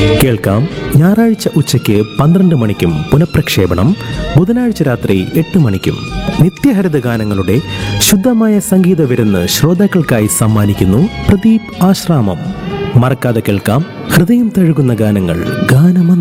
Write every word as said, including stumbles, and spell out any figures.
കേൾക്കാം ഞായറാഴ്ച ഉച്ചയ്ക്ക് പന്ത്രണ്ട് മണിക്കും പുനഃപ്രക്ഷേപണം ബുധനാഴ്ച രാത്രി എട്ട് മണിക്കും. നിത്യഹരിത ഗാനങ്ങളുടെ ശുദ്ധമായ സംഗീത വിരുന്ന് ശ്രോതാക്കൾക്കായി സമ്മാനിക്കുന്നു പ്രദീപ് ആശ്രാമം. മറക്കാതെ കേൾക്കാം ഹൃദയം തഴുകുന്ന ഗാനങ്ങൾ. ഗാനമ